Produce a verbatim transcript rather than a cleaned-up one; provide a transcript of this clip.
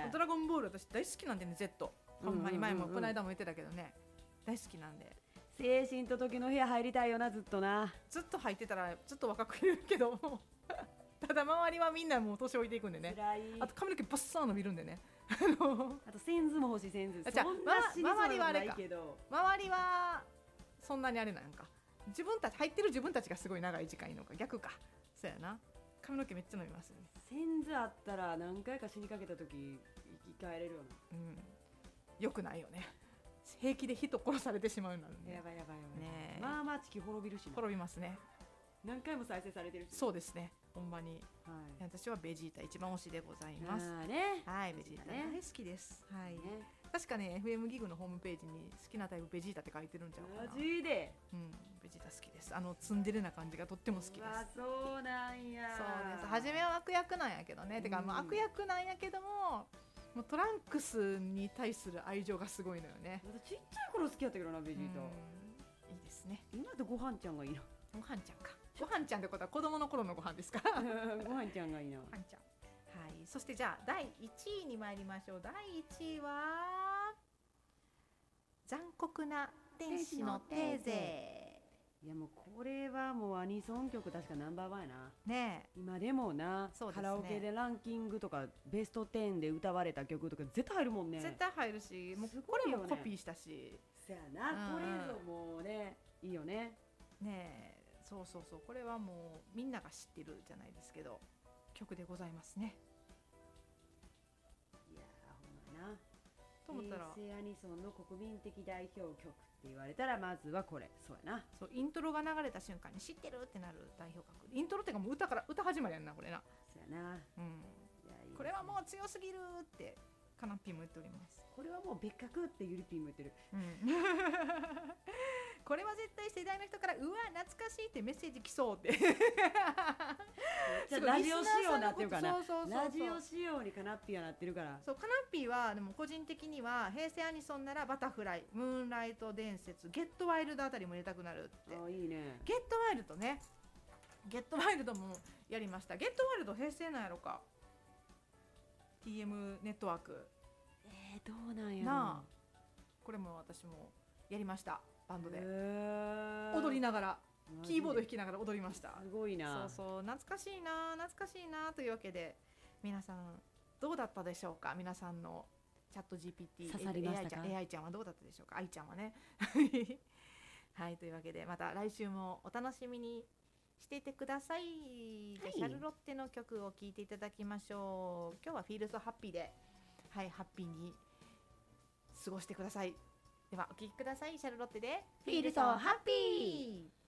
ドラゴンボール私大好きなんでね Z ほんまに前もこの間も言ってたけどね、大好きなんで精神と時の部屋入りたいよなずっとな。 ずっと入ってたらずっと若くいるけどもただ周りはみんなもう年老いていくんでね。 辛い。 あと髪の毛バッサー伸びるんでねあとセンズも欲しいセンズ。 あじゃあそんな死にそうなことない周りはあれかけど。 周りはそんなにあれなんか自分たち入ってる自分たちがすごい長い時間いいのか逆か。そうやな髪の毛めっちゃ伸びますよね。 センズあったら何回か死にかけた時生き返れるよな。 うんよくないよね。平気で人殺されてしまうようになるんでやばいやばいやばい、 ねえまあまあ地球滅びるしな。 滅びますね。 何回も再生されてるし。 そうですねほんまに、 はい、 私はベジータ一番推しでございます。 あーね、 はいベジータね大好きです。はい、 ね、 確かね エフエム ギグのホームページに好きなタイプベジータって書いてるんちゃうかな。 マジで。 うんベジータ好きです。あのツンデレな感じがとっても好きです。 うわそうなんや。 そうです。初めは悪役なんやけどね、うん、てかもう悪役なんやけどももうトランクスに対する愛情がすごいのよね。 まだちっちゃい頃好きやったけどなベジータ。 いいですね。 今ってご飯ちゃんがいいな。 ご飯ちゃんか。ご飯ちゃんってことは子供の頃のご飯ですかご飯ちゃんがいいな。 ご飯ちゃん。はい。そしてじゃあだいいちいに参りましょう。だいいちいは残酷な天使のテーゼ。 いやもうこれはもうアニソン曲確かナンバーワンやな。 ねえ今でもな、 そうですね、 カラオケでランキングとかベストじゅうで歌われた曲とか絶対入るもんね。 絶対入るし、もうこれもコピーしたし。 そやな、 うん、 これぞもうねいいよね。 ねえそうそうそうこれはもうみんなが知ってるじゃないですけど曲でございますね。 いやーほんまなと思ったら平成アニソンの国民的代表曲って言われたらまずはこれ。そうやな。 そうイントロが流れた瞬間に知ってるってなる代表曲。イントロってかもう歌から歌始まりやんなこれな。 そうやな、 うん、 いやいいですね、 これはもう強すぎるってカナッピーも言っております。 これはもう別格ってゆりぴーも言ってる、 うん、これは絶対世代の人からうわ懐かしいってメッセージ来そうってラジオ仕様になってるからな。 そうそうそうそうラジオ仕様にカナッピーはなってるから。 そうカナッピーはでも個人的には平成アニソンならバタフライ、ムーンライト伝説、ゲットワイルドあたりも入れたくなるって。 あいいね。 ゲットワイルドね、ゲットワイルドもやりました。ゲットワイルド平成なんやろか ティーエム ネットワーク。 えー、どうなんやろなあこれも私もやりましたバンドで、 えー、 踊りながらキーボード弾きながら踊りました。 すごいな。 そうそう懐かしいな懐かしいなというわけで皆さんどうだったでしょうか。皆さんのチャット ジーピーティー刺さりましたか。 エーアイ ちゃん エーアイ ちゃんはどうだったでしょうか。愛ちゃんはねはいというわけでまた来週もお楽しみにしていてください、はい、じゃあシャルロッテの曲を聴いていただきましょう。今日はフィールソハッピーではいハッピーに過ごしてください。ではお聴きください。シャルロッテでフィールソハッピー。